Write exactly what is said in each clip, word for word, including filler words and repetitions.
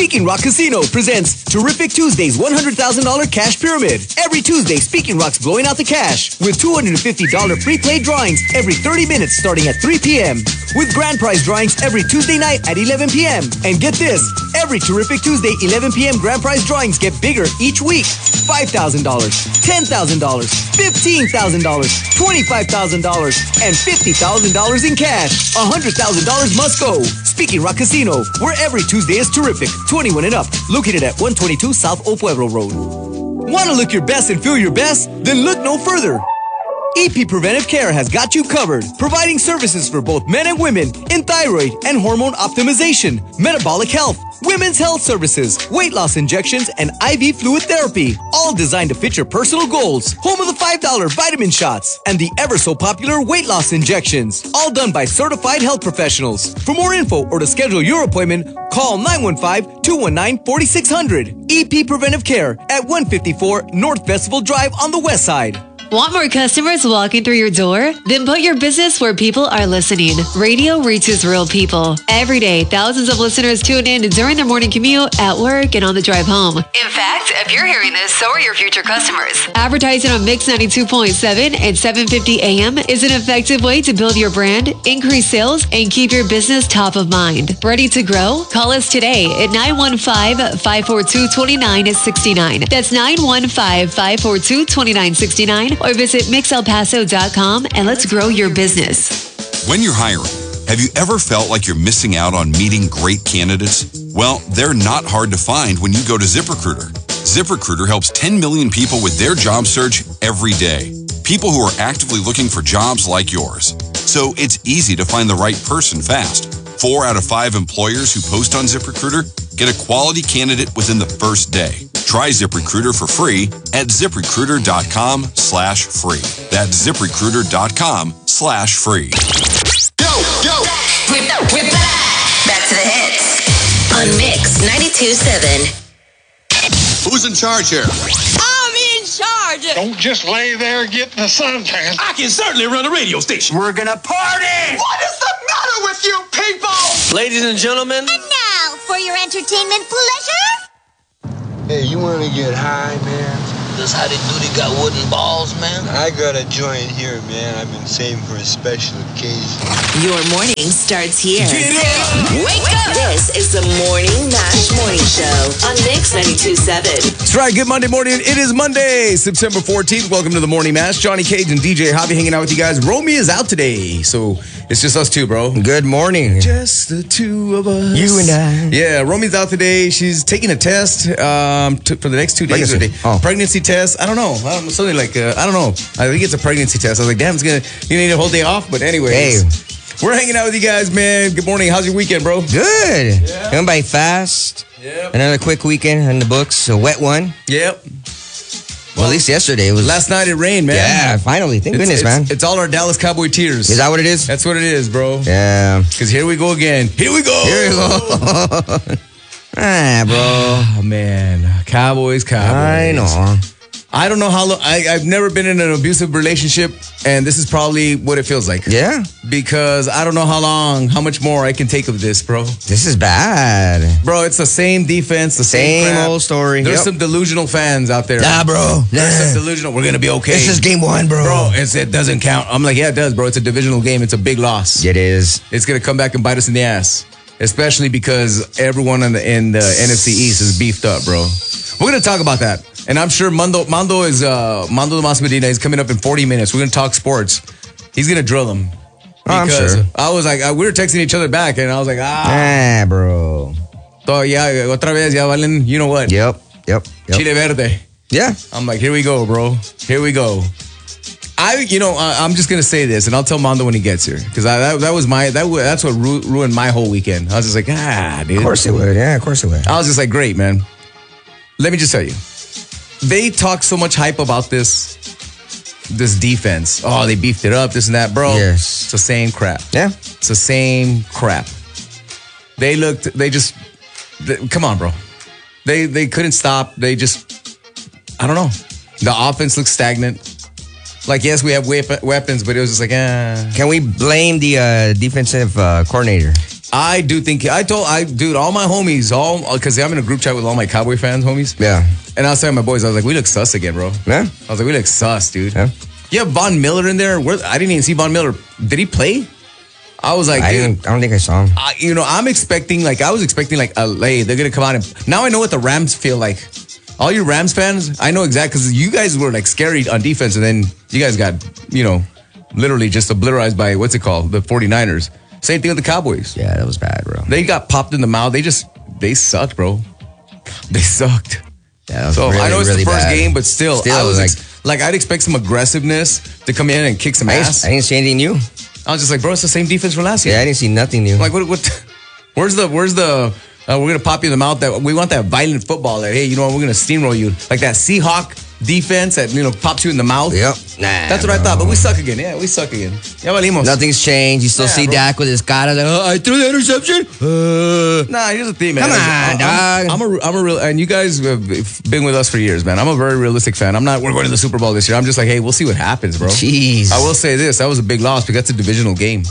Speaking Rock Casino presents Terrific Tuesday's one hundred thousand dollars Cash Pyramid. Every Tuesday, Speaking Rock's blowing out the cash with two hundred fifty dollars free play drawings every thirty minutes starting at three p.m. with grand prize drawings every Tuesday night at eleven p.m. And get this, every Terrific Tuesday eleven p.m. grand prize drawings get bigger each week. five thousand dollars, ten thousand dollars, fifteen thousand dollars, twenty-five thousand dollars, and fifty thousand dollars in cash. one hundred thousand dollars must go. Speaking Rock Casino, where every Tuesday is terrific. twenty-one and up. Located at one twenty-two South O Pueblo Road. Want to look your best and feel your best? Then look no further. E P Preventive Care has got you covered, providing services for both men and women in thyroid and hormone optimization, metabolic health, women's health services, weight loss injections, and I V fluid therapy, all designed to fit your personal goals. Home of the five dollar vitamin shots and the ever so popular weight loss injections, all done by certified health professionals. For more info or to schedule your appointment, call nine one five, two one nine, four six zero zero. E P Preventive Care at one fifty-four North Festival Drive on the west side. Want more customers walking through your door? Then put your business where people are listening. Radio reaches real people. Every day, thousands of listeners tune in during their morning commute, at work, and on the drive home. In fact, if you're hearing this, so are your future customers. Advertising on Mix ninety-two point seven and seven fifty A M is an effective way to build your brand, increase sales, and keep your business top of mind. Ready to grow? Call us today at nine one five, five four two, two nine six nine. That's nine one five, five four two, two nine six nine. Or visit mix el paso dot com and let's grow your business. When you're hiring, have you ever felt like you're missing out on meeting great candidates? Well, they're not hard to find when you go to ZipRecruiter. ZipRecruiter helps ten million people with their job search every day. People who are actively looking for jobs like yours. So it's easy to find the right person fast. Four out of five employers who post on ZipRecruiter get a quality candidate within the first day. Try ZipRecruiter for free at ZipRecruiter.com slash free. That's ZipRecruiter.com slash free. Yo, yo! Whip that, whip that! Back to the hits. On Mix ninety-two point seven. Who's in charge here? I'm in charge! Don't just lay there getting a suntan. I can certainly run a radio station. We're gonna party! What is the matter with you people? Ladies and gentlemen. And now, for your entertainment pleasure. Hey, you want to get high, man? This how they do, they got wooden balls, man. I got a joint here, man. I've been saving for a special occasion. Your morning starts here. Wake up! This is the Morning Mash Morning Show on Mix ninety-two point seven. That's right. Good Monday morning. It is Monday, September fourteenth. Welcome to the Morning Mash. Johnny Cage and D J Javi hanging out with you guys. Romy is out today, so it's just us two, bro. Good morning. Just the two of us. You and I. Yeah, Romy's out today. She's taking a test um, to, for the next two days. Pregnancy. Oh. Pregnancy test. I don't know. I don't know. Something like, uh, I don't know. I think it's a pregnancy test. I was like, damn, it's gonna, you need a whole day off. But anyways. Hey. We're hanging out with you guys, man. Good morning. How's your weekend, bro? Good. Yeah. Going by fast. Yep. Another quick weekend in the books. A wet one. Yep. Well, at least yesterday it was. Last night it rained, man. Yeah, finally. Thank it's, goodness, it's, man. It's all our Dallas Cowboy tears. Is that what it is? That's what it is, bro. Yeah. Because here we go again. Here we go. Here we go. Ah, bro. Oh, man. Cowboys, Cowboys. I know. I don't know how long. I, I've never been in an abusive relationship, and this is probably what it feels like. Yeah. Because I don't know how long, how much more I can take of this, bro. This is bad. Bro, it's the same defense, the same, Same crap. old story. There's Yep. some delusional fans out there. Nah, bro. There's Nah. some delusional. We're going to be okay. This is game one, bro. Bro, it's, it doesn't count. I'm like, yeah, it does, bro. It's a divisional game. It's a big loss. It is. It's going to come back and bite us in the ass. Especially because everyone in the, in the N F C East is beefed up, bro. We're going to talk about that. And I'm sure Mando, Mando is, uh, Mando Mas Medina is coming up in forty minutes. We're going to talk sports. He's going to drill him. Oh, I'm sure. I was like, I, we were texting each other back, and I was like, ah. Ah, bro. So, yeah, otra vez, ya valen, you know what? Yep. Yep. Yep. Chile verde. Yeah. I'm like, here we go, bro. Here we go. I, you know, I, I'm just gonna say this, and I'll tell Mando when he gets here, because that, that was my, that that's what ru- ruined my whole weekend. I was just like, ah, dude. Of course it would. Yeah, of course it would. I was just like, great, man. Let me just tell you, they talk so much hype about this, this defense. Oh, they beefed it up, this and that, bro. Yes. It's the same crap. Yeah. It's the same crap. They looked, they just, they, come on, bro. They they couldn't stop. They just, I don't know. The offense looks stagnant. Like, yes, we have weapons, but it was just like, ah. Can we blame the uh, defensive uh, coordinator? I do think I told I dude all my homies all because I'm in a group chat with all my Cowboy fans homies. Yeah. And I was telling my boys, I was like, we look sus again, bro. Yeah. I was like, we look sus, dude. Yeah. You have Von Miller in there. Where, I didn't even see Von Miller. Did he play? I was like, I dude, didn't. I don't think I saw him. I, you know, I'm expecting like I was expecting like L A. They're gonna come out and now I know what the Rams feel like. All you Rams fans, I know exactly because you guys were like scary on defense, and then you guys got you know literally just obliterated by what's it called, the 49ers. Same thing with the Cowboys. Yeah, that was bad, bro. They got popped in the mouth. They just they sucked, bro. They sucked. Yeah, that was so really, I know it's really the first bad. game, but still, Still, I was like- ex- like I'd expect some aggressiveness to come in and kick some I ass. didn't, I didn't see anything new. I was just like, bro, it's the same defense from last year. Yeah, I didn't see nothing new. I'm like, what? What? Where's the? Where's the? Uh, we're gonna pop you in the mouth. That we want that violent football. That hey, you know what? We're gonna steamroll you like that Seahawk defense that you know pops you in the mouth. Yep. Nah. That's what I thought. But we suck again. Yeah, we suck again. Yeah, valimos. Nothing's changed. You still Yeah, see bro. Dak with his cara like, oh, I threw the interception. Uh, Nah, here's the thing, man. Come on, I'm, dog. I'm, I'm a, I'm a real, and you guys have been with us for years, man. I'm a very realistic fan. I'm not. We're going to the Super Bowl this year. I'm just like, hey, we'll see what happens, bro. Jeez. I will say this: that was a big loss because that's a divisional game.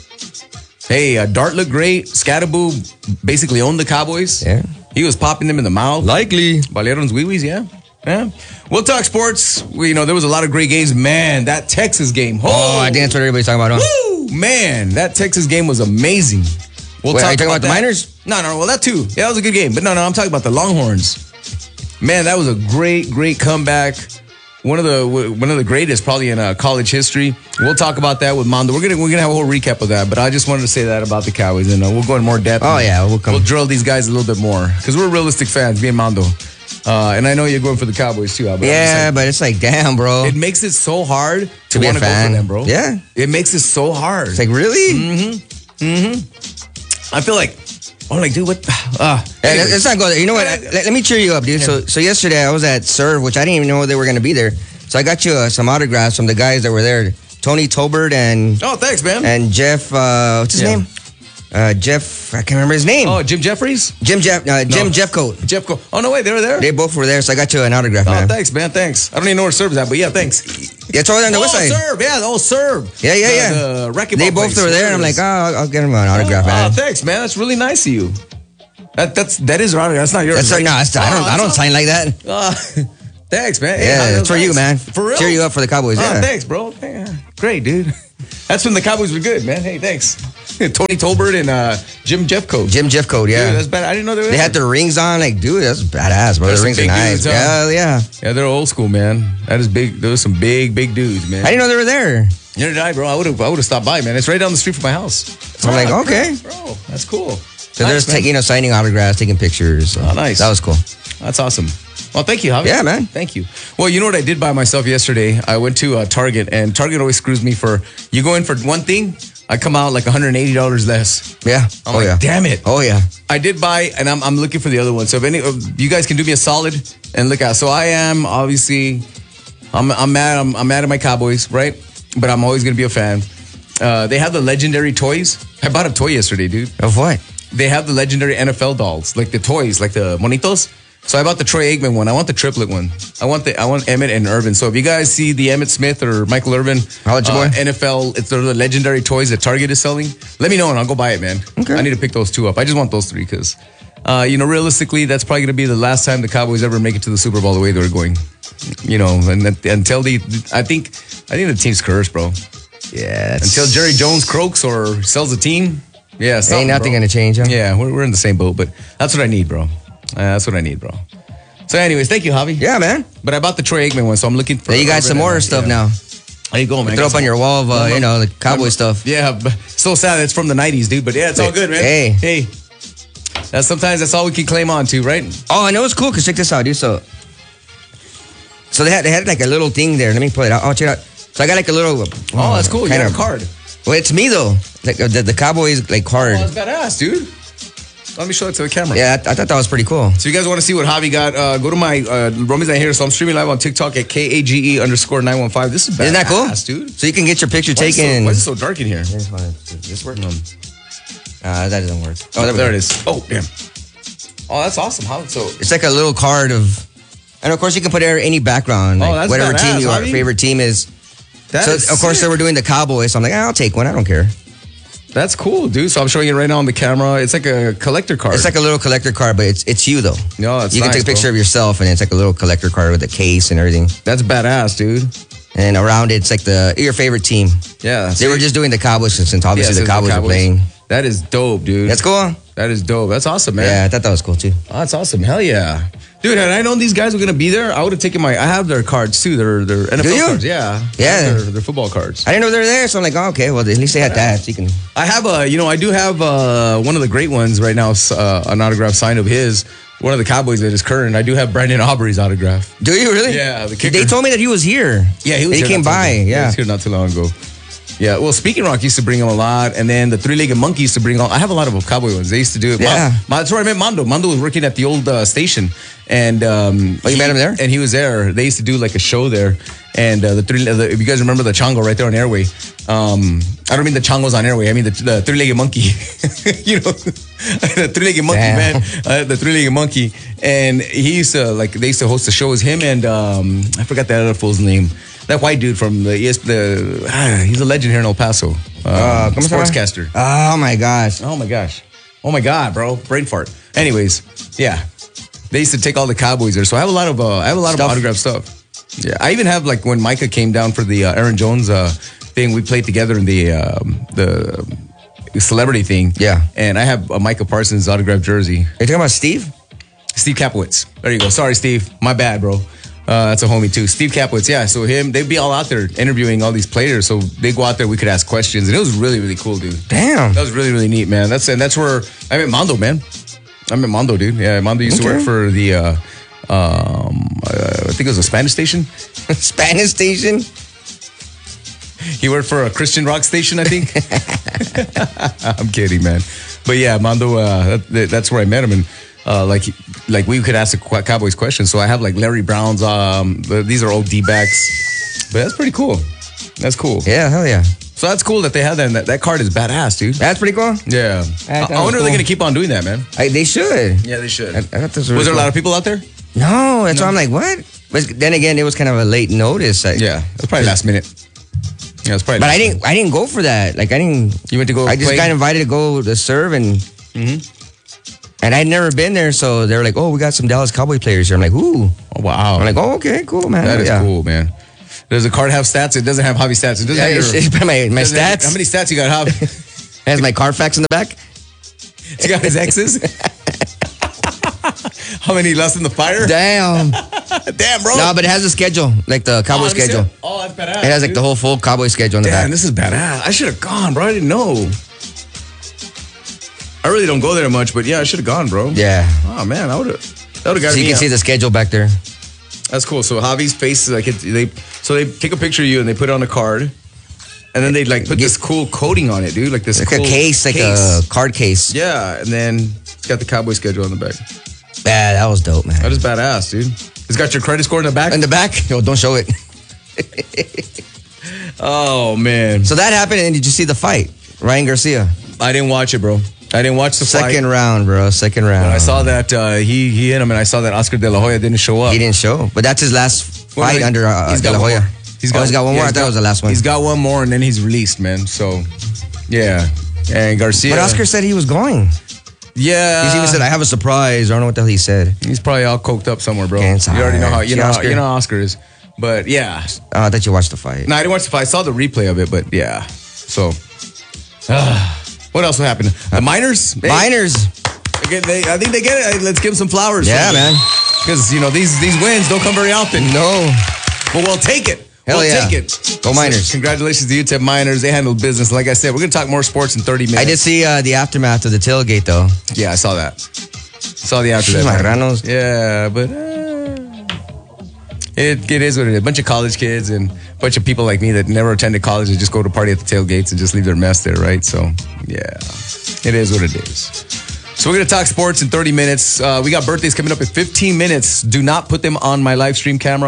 Hey, uh, Dart looked great. Scatterboo basically owned the Cowboys. Yeah. He was popping them in the mouth. Likely. Valeron's wee-wees, yeah. Yeah. We'll talk sports. We, you know, there was a lot of great games. Man, that Texas game. Oh, I think that's what everybody's talking about. Huh? Woo! Man, that Texas game was amazing. We'll Wait, are you talking about the that. Miners? No, no, well, that too. Yeah, that was a good game. But no, no, I'm talking about the Longhorns. Man, that was a great, great comeback. One of the one of the greatest probably in uh, college history. We'll talk about that with Mondo. We're gonna we're gonna have a whole recap of that. But I just wanted to say that about the Cowboys, and uh, we'll go in more depth. Oh, yeah, we'll come. We'll drill these guys a little bit more because we're realistic fans, me and Mondo. Uh, and I know you're going for the Cowboys too, Albert. Yeah, but it's like, damn, bro. It makes it so hard to, To be a want to go fan. for them, bro. Yeah. It makes it so hard. It's like, really? Mm-hmm. Mm-hmm. I feel like, oh, like, dude, what? Uh, Hey, anyways. let's not go there. You know what? Let, let me cheer you up, dude. So, so yesterday I was at Serve, which I didn't even know they were going to be there. So I got you uh, some autographs from the guys that were there. Tony Tolbert and Oh, thanks, man. and Jeff. Uh, what's his Yeah. name? Uh, Jeff. I can't remember his name. Oh, Jim Jeffries? Jim Jeff. Uh, Jim No. Jeffcoat. Jeff Cole. Oh, no, wait, they were there? They both were there, so I got you an autograph, Oh, man. thanks, man. Thanks. I don't even know where Serve is at, but yeah, thanks. Yeah, it's over there on the oh, west side. Serve. Yeah, oh, Serve. Yeah, yeah, the, yeah. The racquetball They both place. were there, and I'm like, oh, I'll, I'll get him an autograph, oh, man. Oh, thanks, man. That's really nice of you. That that's that is your autograph. That's not yours. That's right? no, that's, I don't, Oh, I don't that's sign like that. Uh, thanks, man. Yeah, Hey, that's for you, man. For real? Cheer you up for the Cowboys. Oh, Yeah. thanks, bro. Yeah. Great, dude. That's when the Cowboys were good, man. Hey, thanks. Tony Tolbert and uh, Jim Jeffcoat. Jim Jeffcoat, yeah. Dude, that's bad. I didn't know they were They there. had their rings on, like, dude, that's badass, bro. There's The some rings are big nice. dudes, huh? Yeah, yeah. Yeah, they're old school, man. That is big. Those some big, big dudes, man. I didn't know they were there. Neither did I, bro. I would have, I would have stopped by, man. It's right down the street from my house. So I'm like, Ah, okay. bro, that's cool. So Nice, there's man. taking, you know, signing autographs, taking pictures. So Oh, nice. That was cool. That's awesome. Well, thank you, Javi. Yeah, man. Thank you. Well, you know what I did by myself yesterday? I went to uh, Target, and Target always screws me for, you go in for one thing, I come out like one hundred eighty dollars less. Yeah. I'm oh, like, yeah. damn it. Oh, yeah. I did buy, and I'm, I'm looking for the other one. So if any of you guys can do me a solid and look out. So I am obviously, I'm I'm mad. I'm, I'm mad at my Cowboys, right? But I'm always gonna be a fan. Uh, they have the legendary toys. I bought a toy yesterday, dude. Of what? They have the legendary N F L dolls, like the toys, like the monitos. So I bought the Troy Aikman one. I want the triplet one. I want the I want Emmett and Irvin. So if you guys see the Emmett Smith or Michael Irvin, How much, uh, boy? N F L, it's the legendary toys that Target is selling. Let me know and I'll go buy it, man. Okay. I need to pick those two up. I just want those three because, uh, you know, realistically, that's probably going to be the last time the Cowboys ever make it to the Super Bowl the way they were going. You know, and that- until the, I think, I think the team's cursed, bro. Yeah. Until Jerry Jones croaks or sells the team, yeah, Ain't something, nothing bro. going to change, huh? Yeah, we're, we're in the same boat, but that's what I need, bro. Uh, that's what I need, bro. So, anyways, thank you, Javi. Yeah, man. But I bought the Troy Aikman one, so I'm looking for. Now you got Urban some more and, stuff yeah. now. There you go, man. Throw up on your wall of, uh, you know, the Cowboy stuff. Yeah, but so sad it's from the nineties, dude. But yeah, it's all good, man. Hey. Hey. That's sometimes that's all we can claim on to, right? Oh, I know it's cool because check this out, dude. So, so they had they had like a little thing there. Let me pull it out. Oh, check it out. So I got like a little. Oh, that's cool. You kind got a of- card. Well, it's me though. Like uh, the, the Cowboys like card. Oh, that's badass, dude. Let me show it to the camera. Yeah, I, I thought that was pretty cool. So you guys want to see what Javi got? Uh, go to my uh, Romans Not Here. So I'm streaming live on TikTok at K A G E underscore nine one five. This is badass, Isn't that cool, dude? So you can get your picture Why is, it so, taken. why is it so dark in here? This work? Uh, that doesn't work. Oh, there, we there go. it is. Oh, damn. Oh, that's awesome. How so? It's like a little card of, and of course you can put any background, Oh, like that's whatever badass, team your Javi. favorite team is. That so is of course sick. they were doing the Cowboys, so I'm like, ah, I'll take one. I don't care. That's cool, dude. So I'm showing it right now on the camera. It's like a collector card. It's like a little collector card, but it's it's you though. No, it's you nice, can take a picture bro. of yourself, and it's like a little collector card with a case and everything. That's badass, dude. And around it, it's like the your favorite team. Yeah, they were just doing the Cowboys since obviously Yeah, the Cowboys, the are playing. That is dope, dude. That's cool. That is dope. That's awesome, man. Yeah, I thought that was cool too. Oh, that's awesome. Hell yeah. Dude, had I known these guys were going to be there, I would have taken my... I have their cards, too. Their, their N F L Do you? cards. Yeah. Yeah. Their, their football cards. I didn't know they were there, so I'm like, oh, okay, well, at least they had that. So you can... I have a... You know, I do have uh, one of the great ones right now, uh, an autograph signed of his. One of the Cowboys that is current. I do have Brandon Aubrey's autograph. Do you really? Yeah, the kicker. They told me that he was here. Yeah, he was He here came not too by, long ago. yeah. He was here not too long ago. Yeah, well, Speaking Rock used to bring them a lot, and then the Three-Legged Monkey used to bring all. I have a lot of Cowboy ones. They used to do it. Yeah. Ma- that's where I met Mondo. Mondo was working at the old uh, station, and um, Oh, you met him there? And he was there. They used to do like a show there, and uh, the three. The, if you guys remember the Chongo right there on Airway, um, I don't mean the Chongos on Airway. I mean the, the Three-Legged Monkey. You know, the Three-Legged Monkey, Damn. man. Uh, the Three-Legged Monkey, and he used to like they used to host the shows. Him and um, I forgot that other fool's name. That white dude from the E S P N, the ah, he's a legend here in El Paso. Uh, ¿cómo se llama? sportscaster. Oh, my gosh. Oh my gosh. Oh my god, bro. Brain fart. Anyways, yeah. They used to take all the Cowboys there. So I have a lot of uh, I have a lot Stuff. of autographed stuff. Yeah. I even have like when Micah came down for the uh, Aaron Jones uh, thing, we played together in the um, the celebrity thing. Yeah. And I have a Micah Parsons autographed jersey. Are you talking about Steve? Steve Kapowitz. There you go. Sorry, Steve. My bad, bro. Uh, that's a homie too. Steve Kapowitz. Yeah. So him, they'd be all out there interviewing all these players. So they go out there, we could ask questions, and it was really, really cool, dude. Damn. That was really, really neat, man. That's and that's where I met Mondo, man. I met Mondo, dude. Yeah, Mondo used Okay. to work for the, uh, um, uh, I think it was a Spanish station. Spanish station? He worked for a Christian rock station, I think. I'm kidding, man. But yeah, Mondo, uh, that, that's where I met him, and uh, like, like we could ask the Cowboys questions. So I have like Larry Brown's. Um, these are old D-backs, but that's pretty cool. That's cool. Yeah, hell yeah. So that's cool that they have that. And that, that card is badass, dude. That's pretty cool. Yeah. That- that I, I wonder was if they're cool. gonna keep on doing that, man. I, they should. Yeah, they should. I, I thought this was, Was really there a cool. lot of people out there? No, that's why I'm like, what? But then again, it was kind of a late notice. I, Yeah, it was probably last minute. Yeah, it's probably. But last I minute. didn't. I didn't go for that. Like I didn't. You went to go I just play? got invited to go to serve, and Mm-hmm. and I'd never been there, so they were like, "Oh, we got some Dallas Cowboy players here." I'm like, "Ooh!" Oh, wow. I'm like, "Oh, okay, cool, man." That is yeah. cool, man. Does the card have stats? It doesn't have Javi stats. It doesn't Yeah, have it's, your, it's my my doesn't have- stats. How many stats you got, Javi? It has my Carfax in the back. You got his X's? How many lost in the fire? Damn. Damn, bro. No, but it has a schedule, like the Cowboy Oh, let me see schedule. it. Oh, that's badass. It has like dude. the whole full Cowboy schedule in the Damn, back. this is badass. I should have gone, bro. I didn't know. I really don't go there much, but yeah, I should have gone, bro. Yeah. Oh man, I would have. That would have got So you me can out. see the schedule back there. That's cool. So Javi's face is like it, they. So they take a picture of you and they put it on a card, and then they like put this cool coating on it, dude. Like this Like cool a case, like a card case. Yeah, and then it's got the Cowboy schedule on the back. Yeah, that was dope, man. That is badass, dude. It's got your credit score in the back. In the back? Yo, don't show it. Oh man. So that happened, and did you see the fight? Ryan Garcia. I didn't watch it, bro. I didn't watch the fight. Second round, bro. Second round. When I saw that uh, he he hit him, and I saw that Oscar De La Hoya didn't show up. He didn't show, but that's his last Well, fight he- under uh, he's De got La one Hoya. more. He's got, oh, he's got one more. yeah, I he's thought it was the last one. He's got one more, and then he's released, man. So, yeah. And Garcia. But Oscar said he was going. Yeah. He even said, "I have a surprise." I don't know what the hell he said. He's probably all coked up somewhere, bro. Can't You already know how you see know how, Oscar? you know how Oscar is. But yeah. Oh, I thought you watched the fight. No, I didn't watch the fight. I saw the replay of it, but yeah. So, uh, what else happened? The Miners. Hey, Miners. they get- they- I think they get it. Let's give them some flowers. Yeah, man. Because you know these these wins don't come very often. No. But we'll take it. Hell we'll yeah. take it. Go Miners. So, congratulations to U T E P Miners. They handled business. Like I said, we're going to talk more sports in thirty minutes. I did see uh, the aftermath of the tailgate, though. Yeah, I saw that. Saw the after that. Marranos. Yeah, but uh, it it is what it is. A bunch of college kids and a bunch of people like me that never attended college and just go to party at the tailgates and just leave their mess there, right? So, yeah, it is what it is. So we're going to talk sports in thirty minutes. Uh, we got birthdays coming up in fifteen minutes. Do not put them on my live stream camera.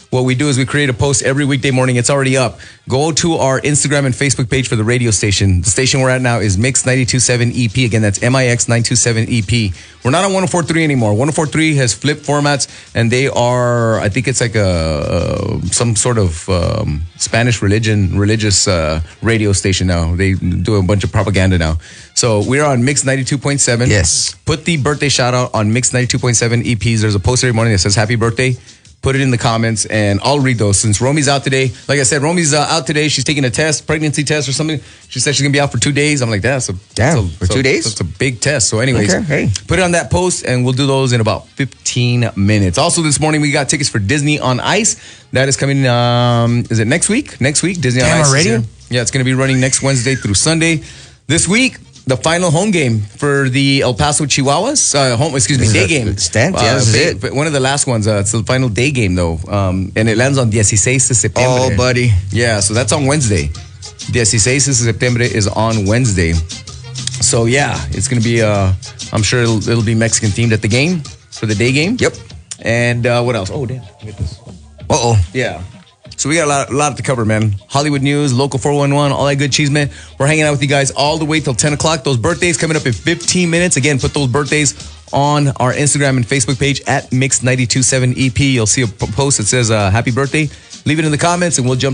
what we do is we create a post every weekday morning. It's already up. Go to our Instagram and Facebook page for the radio station. The station we're at now is Mix ninety-two point seven E P. Again, that's M I X nine two seven E P. We're not on one oh four point three anymore. one oh four point three has flipped formats, and they are, I think it's like a, uh, some sort of um, Spanish religion, religious uh, radio station now. They do a bunch of propaganda now. So we're on Mix ninety-two point seven. Yes. Put the birthday shout out on Mix ninety-two point seven E Ps. There's a post every morning that says happy birthday. Put it in the comments, and I'll read those. Since Romy's out today, like I said, Romy's uh, out today. She's taking a test, pregnancy test or something. She said she's going to be out for two days. I'm like, that's a, Damn, that's a, for so, two days? That's a big test. So anyways, Okay, hey. put it on that post, and we'll do those in about fifteen minutes. Also this morning, we got tickets for Disney on Ice. That is coming, um, is it next week? Next week, Disney Damn, on Ice. is already? here. Yeah, it's going to be running next Wednesday through Sunday. This week, the final home game for the El Paso Chihuahuas. Uh, home, excuse me, This is day a- game. it's tenth, yeah, this is big- it. but one of the last ones. Uh, it's the final day game though, um, and it lands on dieciséis de septiembre. Oh, buddy. Yeah, so that's on Wednesday. dieciséis de septiembre is on Wednesday. So yeah, it's gonna be. Uh, I'm sure it'll, it'll be Mexican themed at the game for the day game. Yep. And uh, what else? Oh damn, look at this. Uh oh. Yeah. So we got a lot, a lot to cover, man. Hollywood news, local four one one, all that good cheese, man. We're hanging out with you guys all the way till ten o'clock. Those birthdays coming up in fifteen minutes. Again, put those birthdays on our Instagram and Facebook page at Mix ninety-two point seven E P. You'll see a p- post that says uh, happy birthday. Leave it in the comments and we'll jump